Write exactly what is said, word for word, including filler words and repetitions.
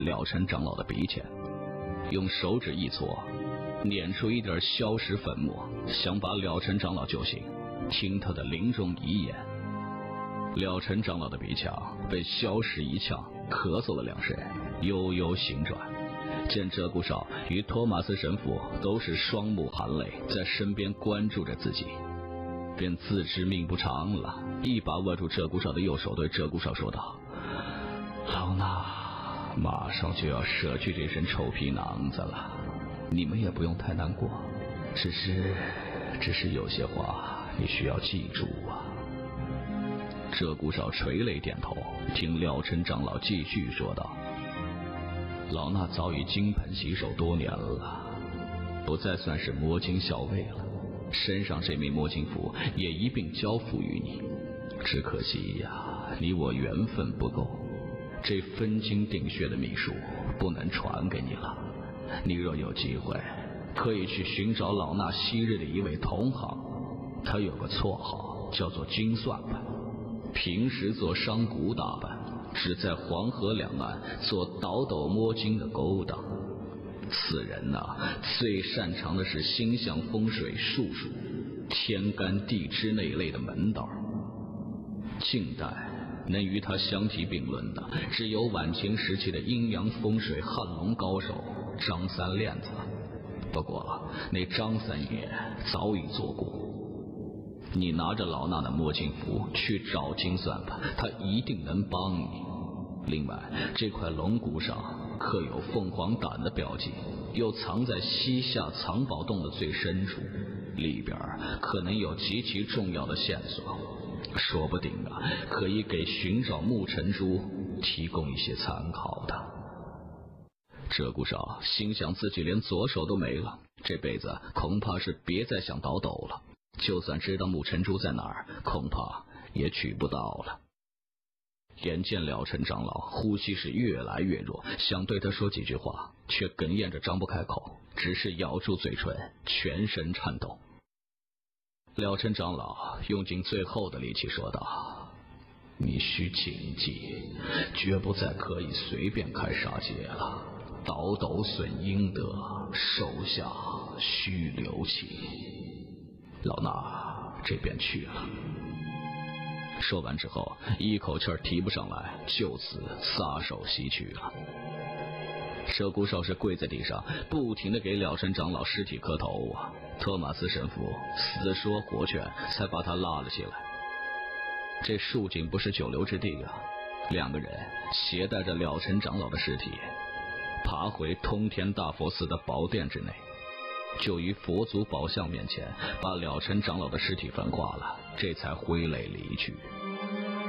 了尘长老的鼻前，用手指一搓，捻出一点硝石粉末，想把了尘长老救醒，听他的临终遗言。了尘长老的鼻腔被硝石一呛，咳嗽了两声，悠悠醒转，见鹧鸪哨与托马斯神父都是双目含泪，在身边关注着自己，便自知命不长了，一把握住鹧鸪哨的右手，对鹧鸪哨说道：老衲马上就要舍去这身臭皮囊子了，你们也不用太难过，只是只是有些话你需要记住啊。鹧鸪哨垂泪点头，听了尘长老继续说道：老衲早已金盆洗手多年了，不再算是魔晶校尉了，身上这枚魔晶符也一并交付于你，只可惜呀，你我缘分不够，这分金定穴的秘术不能传给你了。你若有机会，可以去寻找老衲昔日的一位同行，他有个绰号叫做金算盘，平时做商贾打扮，只在黄河两岸做倒斗摸金的勾当。此人啊，最擅长的是星象风水术数、天干地支那一类的门道。近代能与他相提并论的，只有晚清时期的阴阳风水汉龙高手张三链子。不过那张三爷早已做过。你拿着老衲的摸金符去找金算盘，他一定能帮你。另外，这块龙骨上刻有凤凰胆的标记，又藏在西夏藏宝洞的最深处，里边可能有极其重要的线索，说不定啊，可以给寻找木尘珠提供一些参考的。鹧鸪哨心想自己连左手都没了，这辈子恐怕是别再想倒斗了，就算知道木尘珠在哪儿，恐怕也取不到了。眼见了尘长老呼吸是越来越弱，想对他说几句话，却哽咽着张不开口，只是咬住嘴唇，全身颤抖。了尘长老用尽最后的力气说道：你需谨记，绝不再可以随便开杀戒了，倒斗损阴德，手下须留情。老衲这便去了。说完之后，一口气提不上来，就此撒手西去了。鹧鸪哨是跪在地上，不停地给了尘长老尸体磕头啊。托马斯神父死说活劝，才把他拉了起来。这树井不是久留之地啊，两个人携带着了尘长老的尸体，爬回通天大佛寺的宝殿之内，就于佛祖宝像面前把了尘长老的尸体焚化了，这才挥泪离去。